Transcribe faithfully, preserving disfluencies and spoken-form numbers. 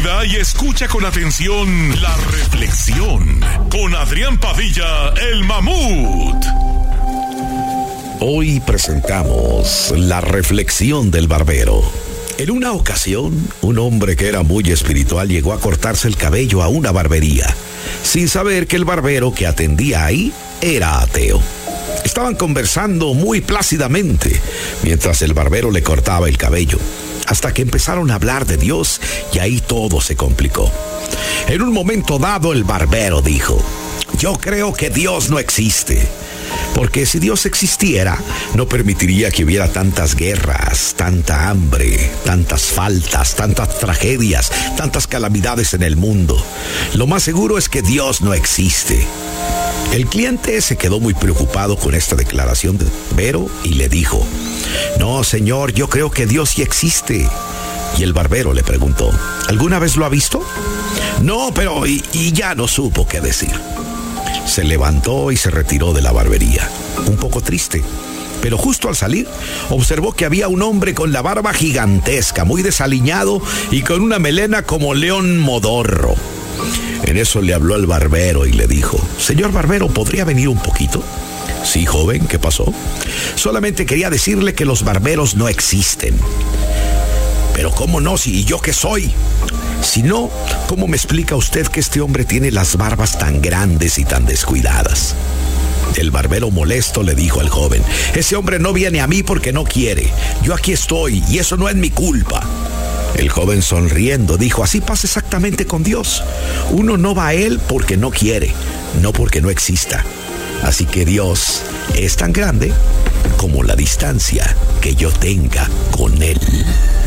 Pausa y escucha con atención la reflexión con Adrián Padilla, el Mamut. Hoy presentamos la reflexión del barbero. En una ocasión, un hombre que era muy espiritual llegó a cortarse el cabello a una barbería, sin saber que el barbero que atendía ahí era ateo. Estaban conversando muy plácidamente mientras el barbero le cortaba el cabello, hasta que empezaron a hablar de Dios y ahí todo se complicó. En un momento dado el barbero dijo: yo creo que Dios no existe, porque si Dios existiera, no permitiría que hubiera tantas guerras, tanta hambre, tantas faltas, tantas tragedias, tantas calamidades en el mundo. Lo más seguro es que Dios no existe. El cliente se quedó muy preocupado con esta declaración del barbero y le dijo: no, señor, yo creo que Dios sí existe. Y el barbero le preguntó: ¿alguna vez lo ha visto? No, pero y, y ya no supo qué decir. Se levantó y se retiró de la barbería, un poco triste. Pero justo al salir, observó que había un hombre con la barba gigantesca, muy desaliñado y con una melena como león modorro. En eso le habló al barbero y le dijo: señor barbero, ¿podría venir un poquito? Sí, joven, ¿qué pasó? Solamente quería decirle que los barberos no existen. Pero ¿cómo no? Si yo qué soy. Si no, ¿cómo me explica usted que este hombre tiene las barbas tan grandes y tan descuidadas? El barbero molesto le dijo al joven: ese hombre no viene a mí porque no quiere. Yo aquí estoy y eso no es mi culpa. El joven sonriendo dijo: así pasa exactamente con Dios. Uno no va a Él porque no quiere, no porque no exista. Así que Dios es tan grande como la distancia que yo tenga con Él.